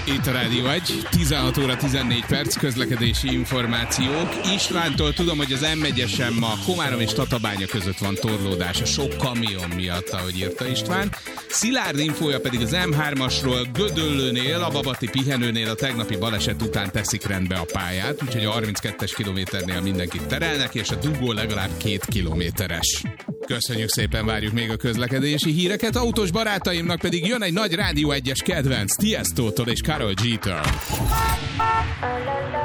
Itt a Rádió 1, 16 óra 14 perc, közlekedési információk. Istvántól tudom, hogy az M1-esen ma Komárom és Tatabánya között van torlódás a sok kamion miatt, ahogy írta István. Szilárd infója pedig az M3-asról Gödöllőnél, a Babati pihenőnél a tegnapi baleset után teszik rendbe a pályát, úgyhogy a 32-es kilométernél mindenkit terelnek, és a dugó legalább 2 kilométeres. Köszönjük szépen, várjuk még a közlekedési híreket, autós barátaimnak pedig jön egy nagy Rádió 1-es kedvenc Tiestótól és Karol G-től.